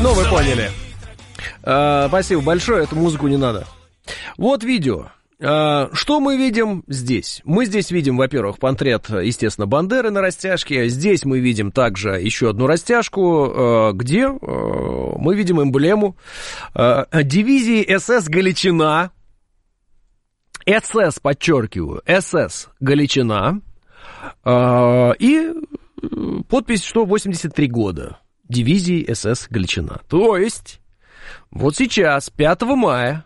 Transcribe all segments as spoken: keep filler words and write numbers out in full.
Ну, вы поняли. А, спасибо большое, эту музыку не надо. Вот видео. А, что мы видим здесь? Мы здесь видим, во-первых, портрет, естественно, Бандеры на растяжке. Здесь мы видим также еще одну растяжку, а, где а, мы видим эмблему а, дивизии СС «Галичина». СС, подчеркиваю, СС «Галичина». А, и подпись, что восемьдесят три года. Дивизии СС «Галичина». То есть, вот сейчас, пятого мая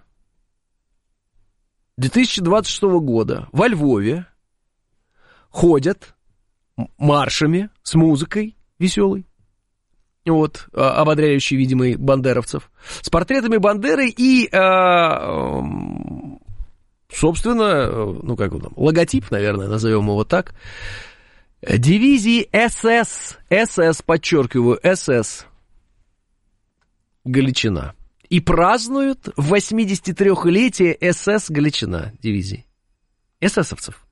две тысячи двадцать шестого года во Львове ходят маршами с музыкой веселой, вот, ободряющей, видимой, бандеровцев, с портретами Бандеры и, собственно, ну, как он там, логотип, наверное, назовем его так, дивизии СС, СС, подчеркиваю, СС «Галичина». И празднуют восьмидесятитрёхлетие СС «Галичина» дивизии. эсэсовцев.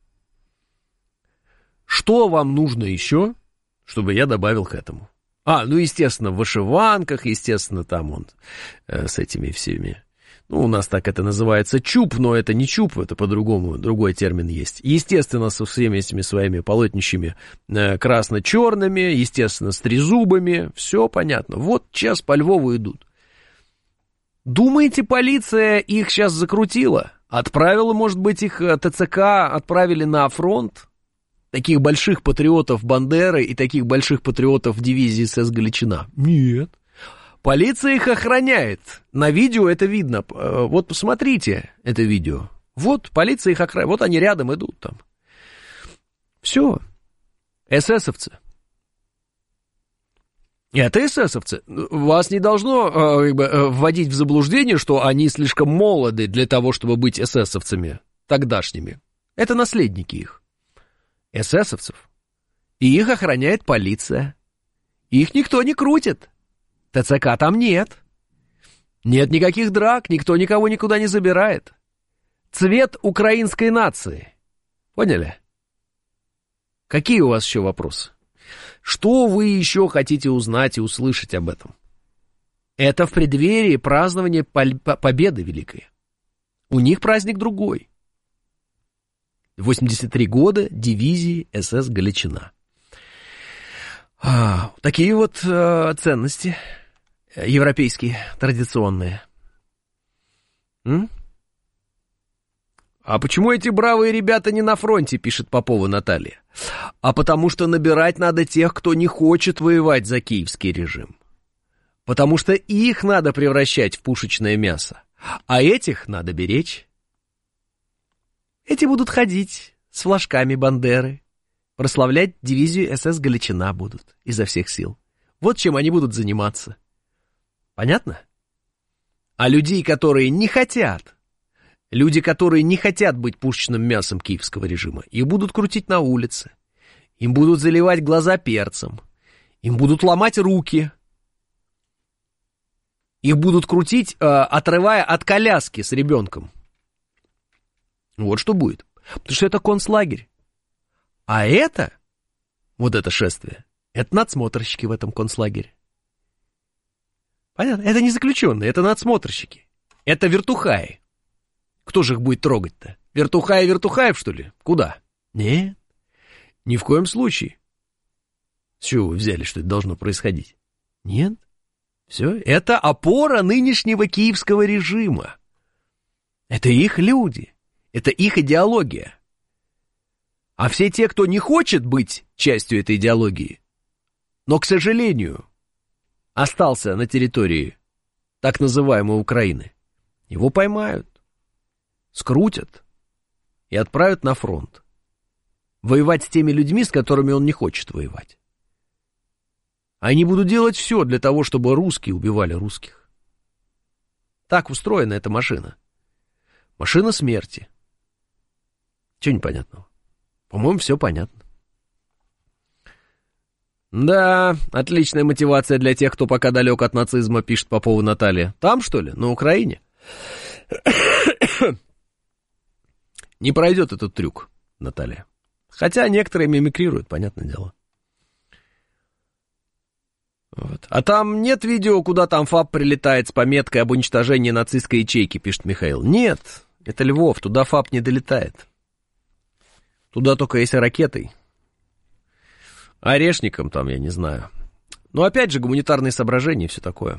Что вам нужно еще, чтобы я добавил к этому? А, ну, естественно, в вышиванках, естественно, там он э, с этими всеми. Ну, у нас так это называется чуб, но это не чуб, это по-другому, другой термин есть. Естественно, со всеми этими своими полотнищами э, красно-черными, естественно, с трезубами, все понятно. Вот сейчас по Львову идут. Думаете, полиция их сейчас закрутила? Отправила, может быть, их ТЦК отправили на фронт? Таких больших патриотов Бандеры и таких больших патриотов дивизии СС «Галичина? Нет. Полиция их охраняет. На видео это видно. Вот посмотрите это видео. Вот полиция их охраняет. Вот они рядом идут там. Все. эсэсовцы. Это эсэсовцы. Вас не должно как бы, вводить в заблуждение, что они слишком молоды для того, чтобы быть эсэсовцами тогдашними. Это наследники их. Эсэсовцев. И их охраняет полиция. Их никто не крутит. ТЦК там нет. Нет никаких драк, никто никого никуда не забирает. Цвет украинской нации. Поняли? Какие у вас еще вопросы? Что вы еще хотите узнать и услышать об этом? Это в преддверии празднования победы великой. У них праздник другой. восемьдесят три года дивизии СС «Галичина». А, такие вот э, ценности европейские, традиционные. М? А почему эти бравые ребята не на фронте, пишет Попова Наталья? А потому что набирать надо тех, кто не хочет воевать за киевский режим. Потому что их надо превращать в пушечное мясо, а этих надо беречь. Эти будут ходить с флажками Бандеры, прославлять дивизию СС «Галичина» будут изо всех сил. Вот чем они будут заниматься. Понятно? А людей, которые не хотят, люди, которые не хотят быть пушечным мясом киевского режима, их будут крутить на улице, им будут заливать глаза перцем, им будут ломать руки, их будут крутить, э, отрывая от коляски с ребенком. Вот что будет. Потому что это концлагерь. А это, вот это шествие, это надсмотрщики в этом концлагере. Понятно? Это не заключенные, это надсмотрщики. Это вертухаи. Кто же их будет трогать-то? Вертухаи Вертухаев, что ли? Куда? Нет, ни в коем случае. С чего вы взяли, что это должно происходить? Нет. Все, это опора нынешнего киевского режима. Это их люди, это их идеология. А все те, кто не хочет быть частью этой идеологии, но, к сожалению, остался на территории так называемой Украины, его поймают, скрутят и отправят на фронт. Воевать с теми людьми, с которыми он не хочет воевать. Они будут делать все для того, чтобы русские убивали русских. Так устроена эта машина. Машина смерти. Чего непонятного? По-моему, все понятно. Да, отличная мотивация для тех, кто пока далек от нацизма, пишет Попова Наталья. Там, что ли? На Украине? Не пройдет этот трюк, Наталья. Хотя некоторые мимикрируют, понятное дело. Вот. А там нет видео, куда там ФАП прилетает с пометкой об уничтожении нацистской ячейки, пишет Михаил. Нет, это Львов, туда ФАП не долетает. Туда только если ракетой. Орешником там, я не знаю. Но опять же, гуманитарные соображения и все такое.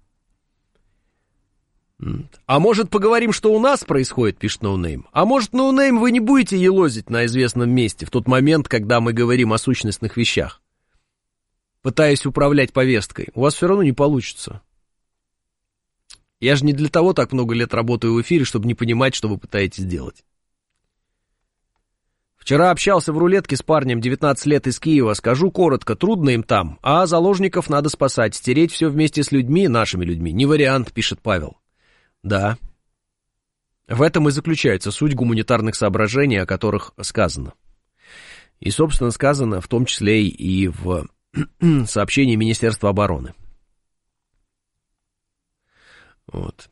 А может, поговорим, что у нас происходит, пишет Ноунейм. А может, Ноунейм, вы не будете елозить на известном месте в тот момент, когда мы говорим о сущностных вещах, пытаясь управлять повесткой. У вас все равно не получится. Я же не для того так много лет работаю в эфире, чтобы не понимать, что вы пытаетесь делать. Вчера общался в рулетке с парнем, девятнадцать лет, из Киева. Скажу коротко, трудно им там, а заложников надо спасать. Стереть все вместе с людьми, нашими людьми, не вариант, пишет Павел. Да. В этом и заключается суть гуманитарных соображений, о которых сказано. И, собственно, сказано в том числе и в сообщении Министерства обороны. Вот.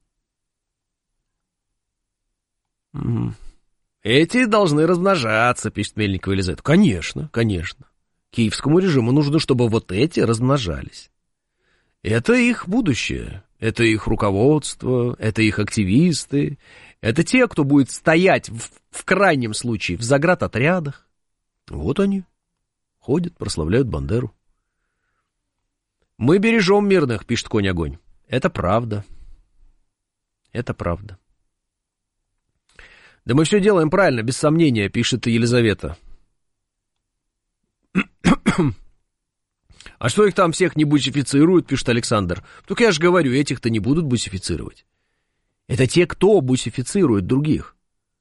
Эти должны размножаться, пишет Мельникова Елизавета. Конечно, конечно. Киевскому режиму нужно, чтобы вот эти размножались. Это их будущее, это их руководство, это их активисты, это те, кто будет стоять в, в крайнем случае в заградотрядах. Вот они ходят, прославляют Бандеру. Мы бережем мирных, пишет Конь-Огонь. Это правда. Это правда. Да мы все делаем правильно, без сомнения, пишет Елизавета. А что их там всех не бусифицируют, пишет Александр. Только я же говорю, этих-то не будут бусифицировать. Это те, кто бусифицирует других.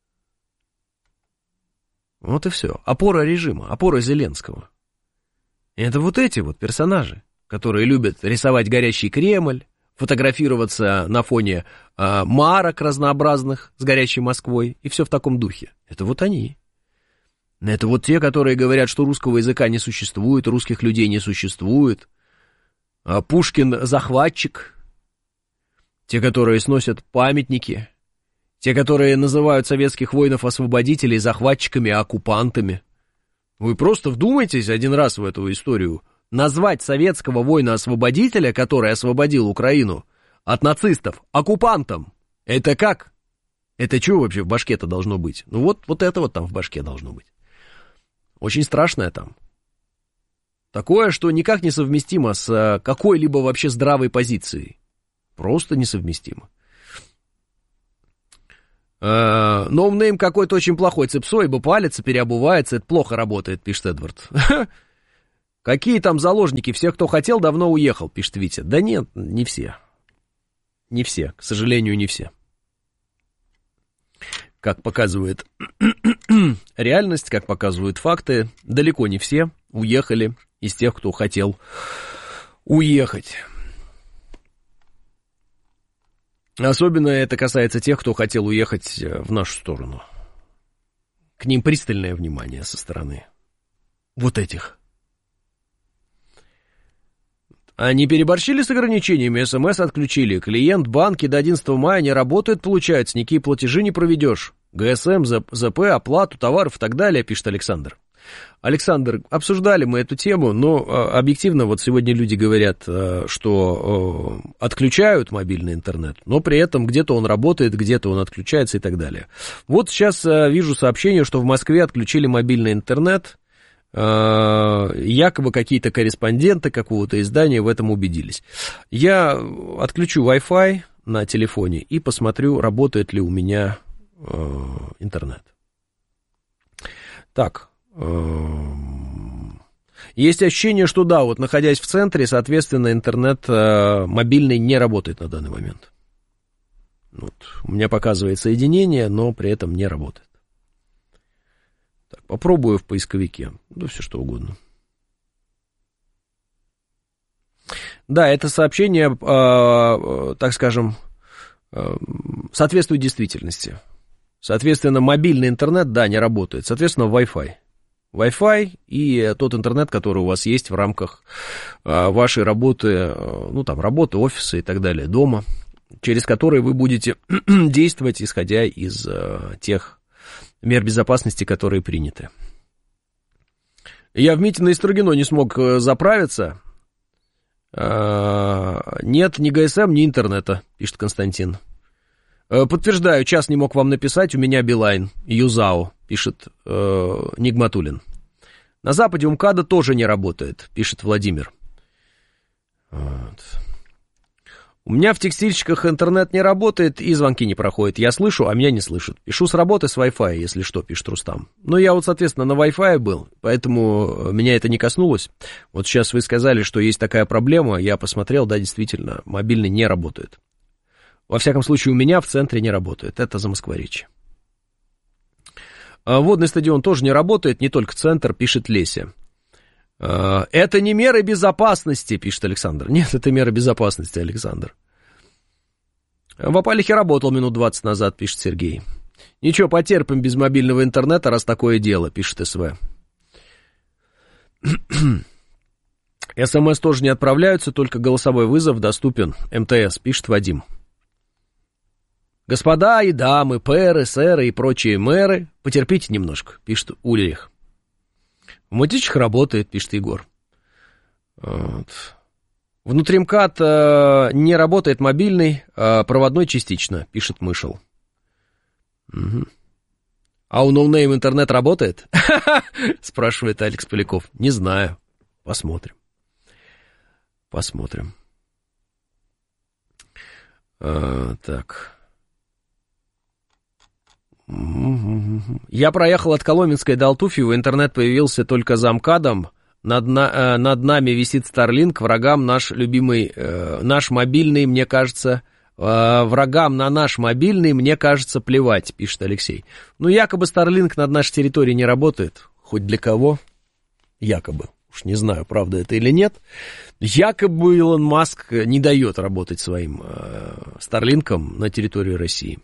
Вот и все. Опора режима, опора Зеленского. Это вот эти вот персонажи, которые любят рисовать горящий Кремль, фотографироваться на фоне а, марок разнообразных с горящей Москвой, и все в таком духе. Это вот они. Это вот те, которые говорят, что русского языка не существует, русских людей не существует. А Пушкин захватчик. Те, которые сносят памятники. Те, которые называют советских воинов-освободителей захватчиками и оккупантами. Вы просто вдумайтесь один раз в эту историю. Назвать советского воина-освободителя, который освободил Украину от нацистов, оккупантом. Это как? Это что вообще в башке-то должно быть? Ну вот, вот это вот там в башке должно быть. Очень страшное там. Такое, что никак не совместимо с какой-либо вообще здравой позицией. Просто несовместимо. Ноунейм какой-то очень плохой. Цепсой, ибо палится, переобувается. Это плохо работает, пишет Эдвард. Какие там заложники? Всех, кто хотел, давно уехал, пишет Витя. Да нет, не все. Не все, к сожалению, не все. Как показывает реальность, как показывают факты, далеко не все уехали из тех, кто хотел уехать. Особенно это касается тех, кто хотел уехать в нашу сторону. К ним пристальное внимание со стороны вот этих. Они переборщили с ограничениями, СМС отключили. Клиент банки до одиннадцатого мая не работает, получается, никакие платежи не проведешь. ГСМ, ЗП, оплату товаров и так далее, пишет Александр. Александр, обсуждали мы эту тему, но объективно вот сегодня люди говорят, что отключают мобильный интернет, но при этом где-то он работает, где-то он отключается и так далее. Вот сейчас вижу сообщение, что в Москве отключили мобильный интернет. Якобы какие-то корреспонденты какого-то издания в этом убедились. Я отключу Wi-Fi на телефоне и посмотрю, работает ли у меня э, интернет. Так. Э, есть ощущение, что да, вот находясь в центре, соответственно, интернет э, мобильный не работает на данный момент. Вот. У меня показывает соединение, но при этом не работает. Так, попробую в поисковике. Да все что угодно. Да, это сообщение, э, так скажем, э, соответствует действительности. Соответственно, мобильный интернет, да, не работает. Соответственно, Wi-Fi. Wi-Fi и тот интернет, который у вас есть в рамках э, вашей работы, э, ну, там, работы, офиса и так далее, дома, через который вы будете действовать, исходя из э, тех мер безопасности, которые приняты. Я в Митино и Строгино не смог заправиться. Нет ни ГСМ, ни интернета, пишет Константин. Подтверждаю, час не мог вам написать, у меня Билайн, Юзао, пишет э, Нигматулин. На Западе УМКАДа тоже не работает, пишет Владимир. Вот. У меня в текстильщиках интернет не работает и звонки не проходят. Я слышу, а меня не слышат. Пишу с работы с Wi-Fi, если что, пишет Рустам. Но я вот, соответственно, на Wi-Fi был, поэтому меня это не коснулось. Вот сейчас вы сказали, что есть такая проблема. Я посмотрел, да, действительно, мобильный не работает. Во всяком случае, у меня в центре не работает. Это за Москворечье. Водный стадион тоже не работает, не только центр, пишет Леся. Это не меры безопасности, пишет Александр. Нет, это меры безопасности, Александр. В Апалихе работал минут двадцать назад, пишет Сергей. Ничего, потерпим без мобильного интернета, раз такое дело, пишет СВ. СМС тоже не отправляются, только голосовой вызов доступен. МТС, пишет Вадим. Господа и дамы, пэры, сэры и прочие мэры, потерпите немножко, пишет Ульрих. В Мутичах работает, пишет Егор. Вот. Внутри МКАД э, не работает мобильный, э, проводной частично, пишет Мышел. Угу. А у NoName интернет работает? Спрашивает Алекс Поляков. Не знаю. Посмотрим. Посмотрим. А, так. Я проехал от Коломенской до Алтуфьева, интернет появился только за МКАДом. Над, на, э, над нами висит Starlink, врагам наш любимый, э, наш мобильный, мне кажется, э, врагам на наш мобильный, мне кажется, плевать, пишет Алексей. Ну, якобы Starlink над нашей территорией не работает, хоть для кого, якобы, уж не знаю, правда это или нет. Якобы Илон Маск не дает работать своим э, Starlink'ом на территории России.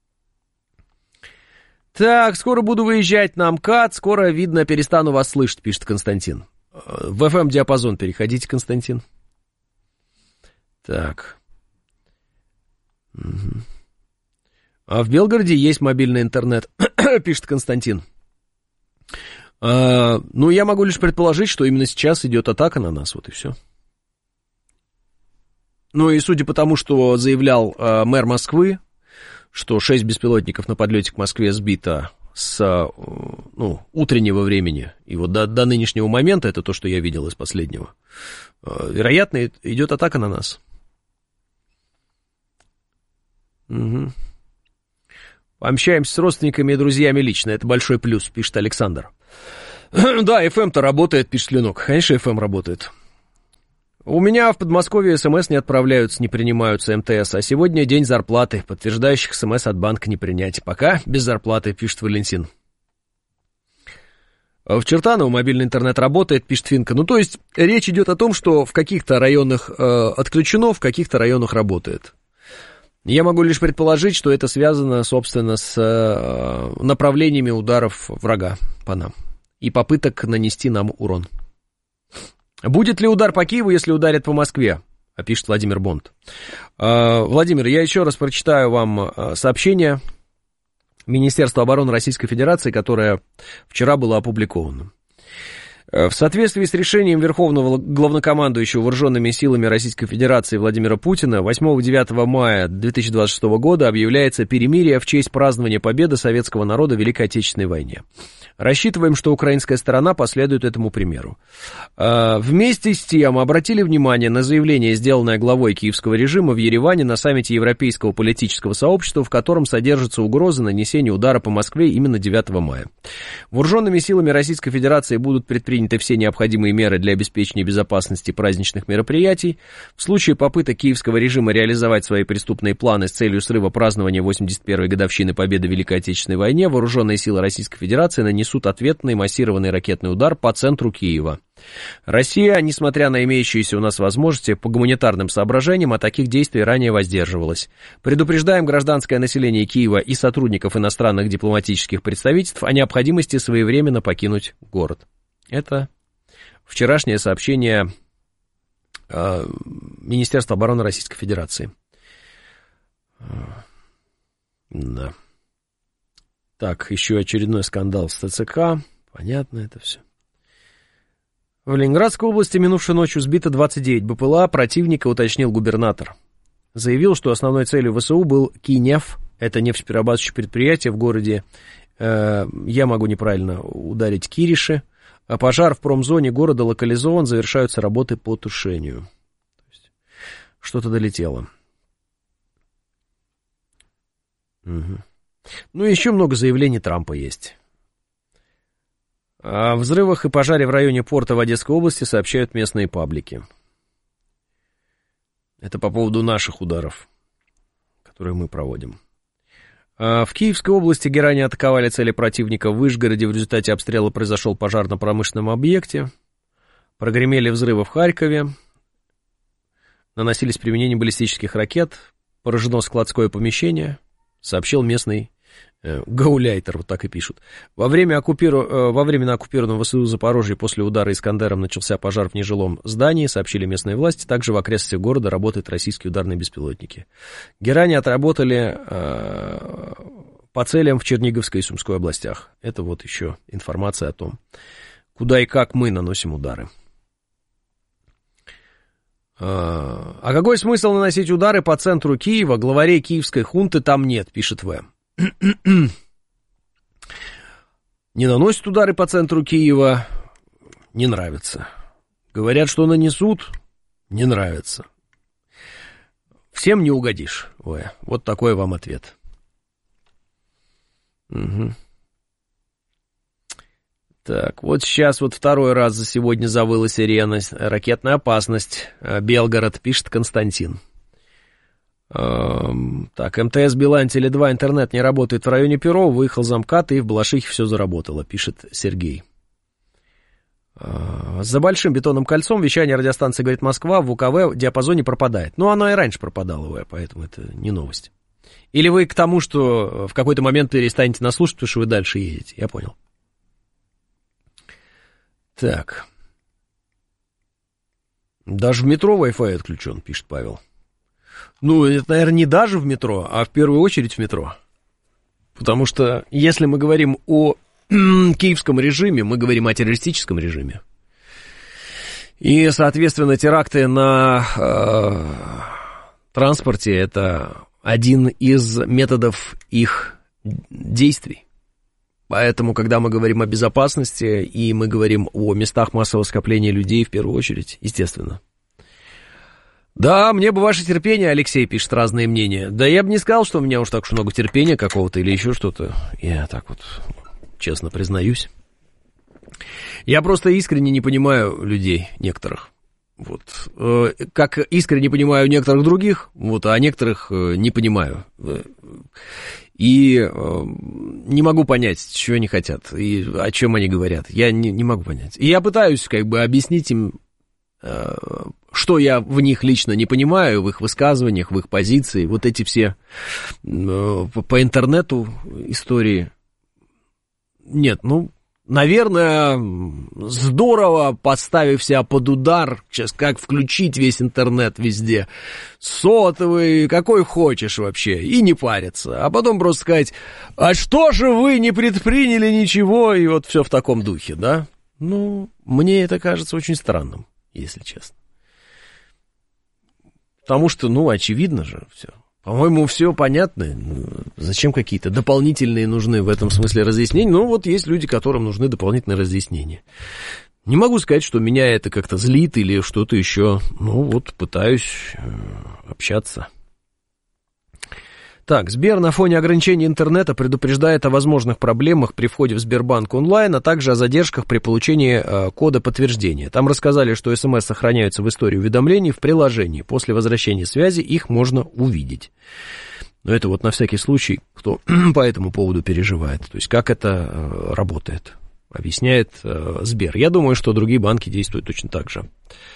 Так, скоро буду выезжать на МКАД, скоро, видно, перестану вас слышать, пишет Константин. В эф эм-диапазон переходите, Константин. Так. Угу. А в Белгороде есть мобильный интернет, пишет Константин. А, ну, я могу лишь предположить, что именно сейчас идет атака на нас, вот и все. Ну, и судя по тому, что заявлял а, мэр Москвы, что шесть беспилотников на подлете к Москве сбито с ну, утреннего времени, и вот до, до нынешнего момента, это то, что я видел из последнего, вероятно, идет атака на нас. Угу. Общаемся с родственниками и друзьями лично, это большой плюс, пишет Александр. Да, эф эм-то работает, пишет Ленок, конечно, эф эм работает. У меня в Подмосковье СМС не отправляются, не принимаются МТС, а сегодня день зарплаты, подтверждающих СМС от банка не принять. Пока без зарплаты, пишет Валентин. В Чертаново мобильный интернет работает, пишет Финка. Ну, то есть, речь идет о том, что в каких-то районах э, отключено, в каких-то районах работает. Я могу лишь предположить, что это связано, собственно, с э, направлениями ударов врага по нам и попыток нанести нам урон. Будет ли удар по Киеву, если ударят по Москве? Пишет Владимир Бонд. Владимир, я еще раз прочитаю вам сообщение Министерства обороны Российской Федерации, которое вчера было опубликовано. В соответствии с решением Верховного Главнокомандующего Вооруженными силами Российской Федерации Владимира Путина восьмого-девятого мая две тысячи двадцать шестого года объявляется перемирие в честь празднования победы советского народа в Великой Отечественной войне. Рассчитываем, что украинская сторона последует этому примеру. Вместе с тем обратили внимание на заявление, сделанное главой киевского режима в Ереване на саммите Европейского политического сообщества, в котором содержится угроза нанесения удара по Москве именно девятого мая. Вооруженными силами Российской Федерации будут предприняты все необходимые меры для обеспечения безопасности праздничных мероприятий. В случае попыток киевского режима реализовать свои преступные планы с целью срыва празднования восемьдесят первой годовщины победы в Великой Отечественной войне, вооруженные силы Российской Федерации нанесут ответный массированный ракетный удар по центру Киева. Россия, несмотря на имеющиеся у нас возможности по гуманитарным соображениям, от таких действий ранее воздерживалась. Предупреждаем гражданское население Киева и сотрудников иностранных дипломатических представительств о необходимости своевременно покинуть город. Это вчерашнее сообщение э, Министерства обороны Российской Федерации. Да. Так, еще очередной скандал с ТЦК. Понятно это все. В Ленинградской области минувшей ночью сбито двадцать девять БПЛА противника, уточнил губернатор. Заявил, что основной целью ВСУ был Кинев, это нефтеперерабатывающее предприятие в городе, э, я могу неправильно ударить, Кириши. А пожар в промзоне города локализован, завершаются работы по тушению. То есть что-то долетело. Угу. Ну, еще много заявлений Трампа есть. О взрывах и пожаре в районе порта в Одесской области сообщают местные паблики. Это по поводу наших ударов, которые мы проводим. В Киевской области герани атаковали цели противника в Вышгороде. В результате обстрела произошел пожар на промышленном объекте. Прогремели взрывы в Харькове. Наносились применение баллистических ракет. Поражено складское помещение, сообщил местный э, гауляйтер, вот так и пишут. Во время, оккупиру... э, во время на оккупированном ВСУ Запорожье после удара «Искандером» начался пожар в нежилом здании, сообщили местные власти. Также в окрестностях города работают российские ударные беспилотники. Герани отработали э, по целям в Черниговской и Сумской областях. Это вот еще информация о том, куда и как мы наносим удары. А какой смысл наносить удары по центру Киева? Главарей киевской хунты там нет, пишет В. Не наносят удары по центру Киева, не нравится. Говорят, что нанесут, не нравится. Всем не угодишь, В. Вот такой вам ответ. Угу. Так, вот сейчас вот второй раз за сегодня завыла сирена. Ракетная опасность. Белгород, пишет Константин. Эм, так, МТС Билайн, Теле два, интернет не работает в районе Перова. Выехал замкат, и в Балашихе все заработало, пишет Сергей. Э, за большим бетонным кольцом вещание радиостанции «Говорит Москва» в УКВ в диапазоне пропадает. Ну, оно и раньше пропадало, поэтому это не новость. Или вы к тому, что в какой-то момент перестанете нас слушать, потому что вы дальше едете. Я понял. Так. Даже в метро Wi-Fi отключен, пишет Павел. Ну, это, наверное, не даже в метро, а в первую очередь в метро. Потому что, если мы говорим о киевском режиме, мы говорим о террористическом режиме. И, соответственно, теракты на э, транспорте — это один из методов их действий. Поэтому, когда мы говорим о безопасности, и мы говорим о местах массового скопления людей, в первую очередь, естественно. Да, мне бы ваше терпение, Алексей пишет разные мнения. Да я бы не сказал, что у меня уж так уж много терпения какого-то или еще что-то. Я так вот честно признаюсь. Я просто искренне не понимаю людей некоторых. Вот. Как искренне понимаю некоторых других, вот, а некоторых не понимаю. И э, не могу понять, чего они хотят и о чем они говорят. Я не, не могу понять. И я пытаюсь как бы объяснить им, э, что я в них лично не понимаю, в их высказываниях, в их позиции. Вот эти все э, по, по интернету истории. Нет, ну, наверное, здорово, поставив себя под удар, сейчас как включить весь интернет везде, сотовый, какой хочешь вообще, и не париться. А потом просто сказать, а что же вы не предприняли ничего, и вот все в таком духе, да? Ну, мне это кажется очень странным, если честно. Потому что, ну, очевидно же все. По-моему, все понятно. Зачем какие-то дополнительные нужны в этом смысле разъяснения? Ну, вот есть люди, которым нужны дополнительные разъяснения. Не могу сказать, что меня это как-то злит или что-то еще. Ну, вот пытаюсь общаться. Так, Сбер на фоне ограничений интернета предупреждает о возможных проблемах при входе в Сбербанк онлайн, а также о задержках при получении э, кода подтверждения. Там рассказали, что СМС сохраняются в истории уведомлений в приложении. После возвращения связи их можно увидеть. Но это вот на всякий случай, кто по этому поводу переживает. То есть, как это э, работает, объясняет э, Сбер. Я думаю, что другие банки действуют точно так же.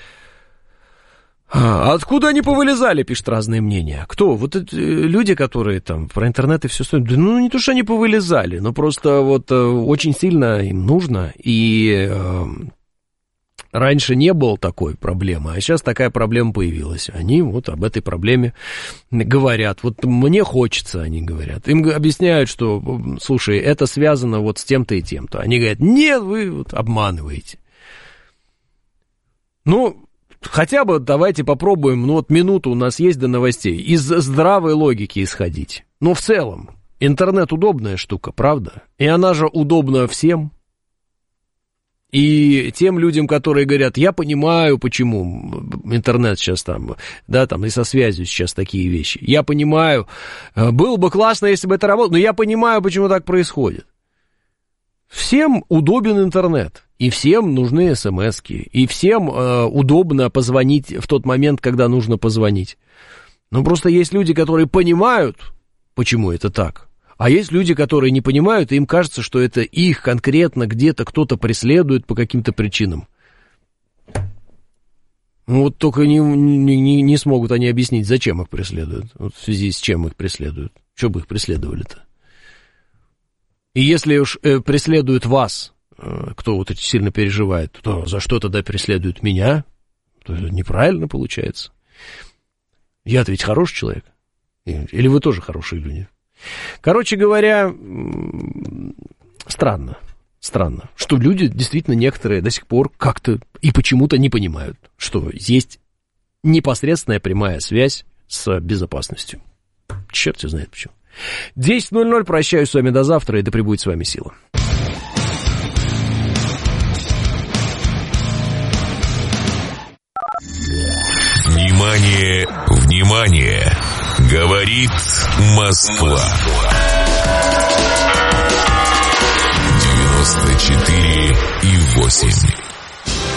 А откуда они повылезали, пишут разные мнения. Кто? Вот эти люди, которые там про интернет и все стоят. Да, ну, не то, что они повылезали, но просто вот очень сильно им нужно. И э, раньше не было такой проблемы, а сейчас такая проблема появилась. Они вот об этой проблеме говорят. Вот мне хочется, они говорят. Им объясняют, что, слушай, это связано вот с тем-то и тем-то. Они говорят, нет, вы вот обманываете. Ну, хотя бы давайте попробуем, ну вот минуту у нас есть до новостей, из здравой логики исходить. Но в целом, интернет удобная штука, правда? И она же удобна всем. И тем людям, которые говорят, я понимаю, почему интернет сейчас там, да, там и со связью сейчас такие вещи. Я понимаю, было бы классно, если бы это работало, но я понимаю, почему так происходит. Всем удобен интернет, и всем нужны смски, и всем э, удобно позвонить в тот момент, когда нужно позвонить. Но просто есть люди, которые понимают, почему это так. А есть люди, которые не понимают, и им кажется, что это их конкретно где-то кто-то преследует по каким-то причинам. Вот только не, не, не смогут они объяснить, зачем их преследуют, вот в связи с чем их преследуют. Что бы их преследовали-то? И если уж э, преследуют вас, э, кто вот сильно переживает, то за что тогда преследуют меня? То это неправильно получается. Я-то ведь хороший человек. Или вы тоже хорошие люди? Короче говоря, странно, странно, что люди действительно некоторые до сих пор как-то и почему-то не понимают, что есть непосредственная прямая связь с безопасностью. Черт его знает почему. десять ноль ноль, прощаюсь с вами до завтра, и да пребудет с вами сила. Внимание, внимание! Говорит Москва. девяносто четыре и восемь.